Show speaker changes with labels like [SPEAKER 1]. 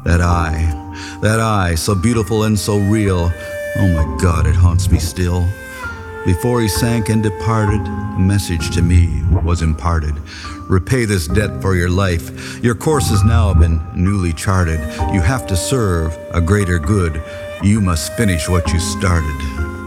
[SPEAKER 1] That eye, so beautiful and so real, oh my God, it haunts me still. Before he sank and departed, a message to me was imparted. Repay this debt for your life. Your course has now been newly charted. You have to serve a greater good. You must finish what you started.